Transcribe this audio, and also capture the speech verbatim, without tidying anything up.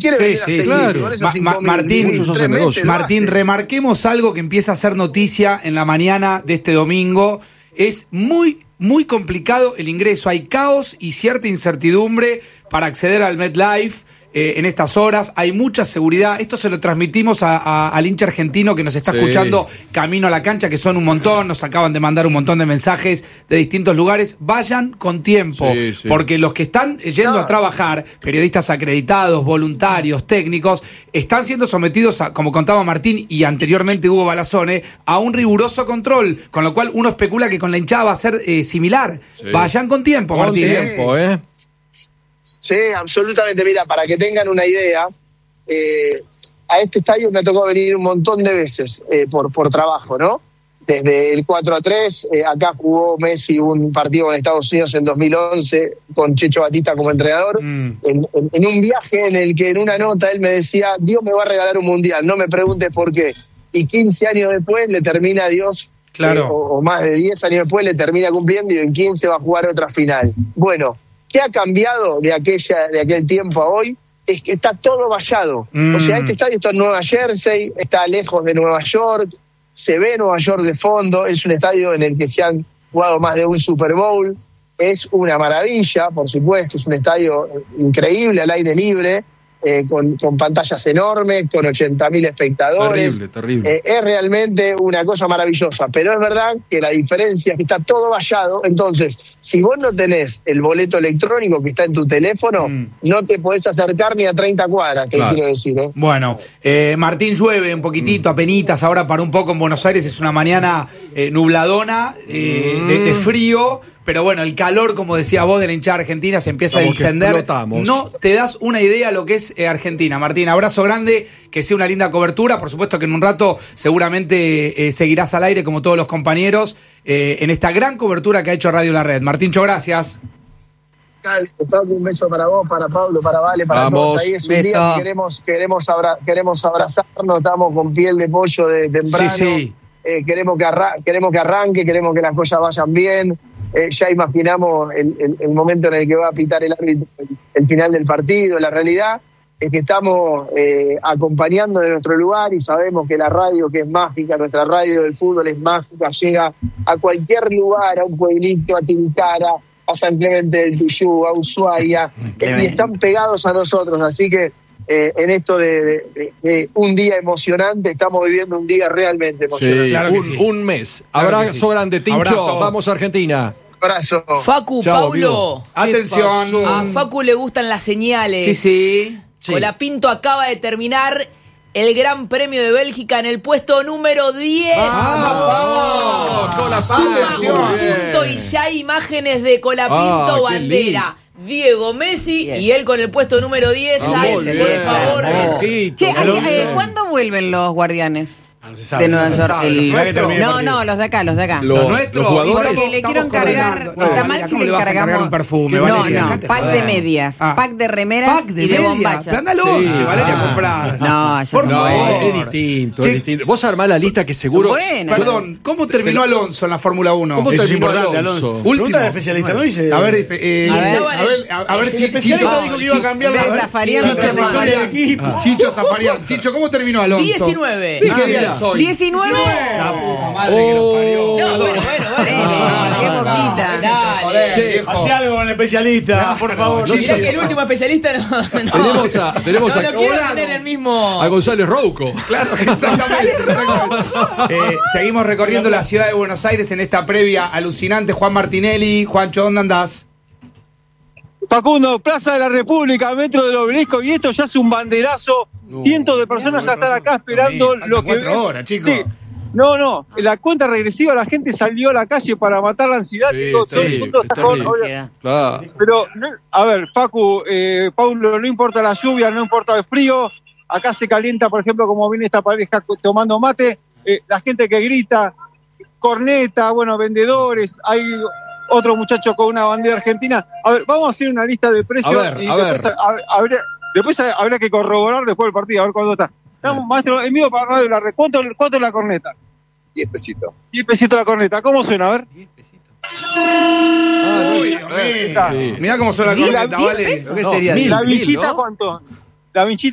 quiere Sí, vender a sí, seis claro. con esos Ma- cinco Ma- mil, Martín, en muchos tres negocios. meses lo Martín, hace. remarquemos algo que empieza a ser noticia en la mañana de este domingo. Es muy, muy complicado el ingreso. Hay caos y cierta incertidumbre para acceder al MetLife. Eh, en estas horas hay mucha seguridad. Esto se lo transmitimos a, a, al hincha argentino que nos está Sí. escuchando camino a la cancha, que son un montón. Nos acaban de mandar un montón de mensajes de distintos lugares. Vayan con tiempo, Sí, sí. porque los que están yendo No. a trabajar, periodistas acreditados, voluntarios, técnicos, están siendo sometidos, a, como contaba Martín y anteriormente Hugo Balazone, a un riguroso control, con lo cual uno especula que con la hinchada va a ser eh, similar. Sí. Vayan con tiempo, Con Martín. ¿eh? tiempo, ¿eh? Sí, absolutamente. Mira, para que tengan una idea, eh, a este estadio me tocó venir un montón de veces eh, por, por trabajo, ¿no? Desde el cuatro a tres, eh, acá jugó Messi un partido con Estados Unidos en dos mil once, con Checho Batista como entrenador, Mm. en, en- en un viaje en el que en una nota él me decía, Dios me va a regalar un mundial, no me preguntes por qué. Y quince años después le termina Dios, Claro. eh, o, o más de diez años después le termina cumpliendo y en quince va a jugar otra final. Bueno, ¿qué ha cambiado de aquella de aquel tiempo a hoy? Es que está todo vallado. Mm. O sea, este estadio está en Nueva Jersey, está lejos de Nueva York, se ve Nueva York de fondo, es un estadio en el que se han jugado más de un Super Bowl, es una maravilla, por supuesto, es un estadio increíble al aire libre, eh, con, con pantallas enormes, con ochenta mil espectadores. Terrible, terrible. Eh, es realmente una cosa maravillosa, pero es verdad que la diferencia es que está todo vallado, entonces, si vos no tenés el boleto electrónico que está en tu teléfono, Mm. no te podés acercar ni a treinta cuadras, que Claro. quiero decir, ¿eh? Bueno, eh, Martín, llueve un poquitito, apenitas, ahora para un poco en Buenos Aires es una mañana eh, nubladona, eh, de, de frío, pero bueno, el calor, como decía vos, de la hinchada argentina se empieza Como a que encender. explotamos. No te das una idea lo que es eh, Argentina. Martín, abrazo grande, que sea una linda cobertura. Por supuesto que en un rato seguramente eh, seguirás al aire como todos los compañeros eh, en esta gran cobertura que ha hecho Radio La Red. Martíncho, gracias. Dale, Fabio, un beso para vos, para Pablo, para Vale, para Vamos. todos. Ahí es un Beso. día que queremos, queremos, abra- queremos abrazarnos, estamos con piel de pollo de temprano. Sí, sí. Eh, queremos, que arra- queremos que arranque, queremos que las cosas vayan bien. Eh, ya imaginamos el, el- el momento en el que va a pitar el árbitro el, el final del partido. La realidad es que estamos eh, acompañando de nuestro lugar y sabemos que la radio, que es mágica, nuestra radio del fútbol es mágica, llega a cualquier lugar, a un pueblito, a Tilcara, a San Clemente del Tuyú, a Ushuaia, eh, y están pegados a nosotros. Así que eh, en esto de, de- de- de un día emocionante, estamos viviendo un día realmente emocionante. Sí, claro que un, sí. un mes. Claro que Abrazo sí. grande, Tincho. Abrazo. Vamos a Argentina. Abrazo. Facu, Chao, Paulo. amigo. ¿Qué Atención. pasó? A Facu le gustan las señales. Sí, sí. Sí. Colapinto acaba de terminar el Gran Premio de Bélgica en el puesto número diez. ¡Vamos! Colapinto. Suma Muy un bien. punto y ya hay imágenes de Colapinto, Ah, qué Bandera, Diego Messi y él con el puesto número diez. Ah, Ay, muy por bien. favor. Marquito, Che, muy ¿a- bien. eh, ¿cuándo vuelven los guardianes No se sabe, de no Nueva se York? sabe. El- No es que termine el No, partido. no, los de acá, los de acá. Lo- Los nuestros, los jugadores. Porque le quiero estamos encargar. coordinando. Está No, mal ¿cómo si le le vas a encargar encargamos. un perfume, No, Valeria? no, Dejate pack de joder. medias, Ah. pack de remeras Pack de y de media. bombachas. Ándalo, Sí. si Valeria Ah. a comprar. No, ya Por son No, favor. es distinto, Che, es distinto. Vos armás la lista que seguro. Bueno. Perdón, ¿cómo terminó Alonso en la Fórmula uno? ¿Cómo Eso es terminó importante, Alonso? Alonso. Último. Pregunta al especialista, ¿no? Dice, A ver, eh, A ver. a ver, a, a ver, el Chi- especialista Chicho, dijo que iba a cambiar la, Ves a Farián, la no te trayectoria manda. del equipo. Chicho Zafarian. Chicho, ¿cómo terminó Alonso? diecinueve. ¿Y qué Ah, día mira. es hoy? diecinueve. La puta madre que lo parió. No, bueno, bueno, bueno. Ah, qué boquita. Dale. Joder, Che, viejo. Hace algo con el especialista, por favor. no Mirá sé. que el último especialista no. no. Tenemos a- tenemos no, a- no quiero tener el mismo. A González Rouco. Claro, exactamente. exactamente. Eh, seguimos recorriendo la ciudad de Buenos Aires en esta previa alucinante. Juan Martinelli. Juancho, ¿dónde andás? Facundo, Plaza de la República, Metro del Obelisco, y esto ya es un banderazo. Cientos de personas ya están acá esperando Faltan lo que cuatro ves. horas, chicos. Sí. No, no, en la cuenta regresiva la gente salió a la calle para matar la ansiedad. Sí, Digo, todo el sí, mundo es está con- terrible. Claro. Pero, no- a ver, Facu, eh, Paulo, no importa la lluvia, no importa el frío. Acá se calienta, por ejemplo, como viene esta pareja co- tomando mate. eh, la gente que grita, corneta, bueno, vendedores. Hay otro muchacho con una bandera argentina. A ver, vamos a hacer una lista de precios. A ver, y a después, ver. a- habría, después habría que corroborar después del partido, a ver cuándo está. Estamos, maestro, en vivo para Radio La Red. ¿Cuánto, cuánto es la corneta? diez pesitos. diez pesitos la corneta. ¿Cómo suena? A ver. Ah, Uy, no, Dios mío. sí. Mirá cómo suena la Mil- corneta, mil ¿vale? pesos. ¿Qué sería? ¿La Mil, vinchita ¿no? cuánto? La vinchita.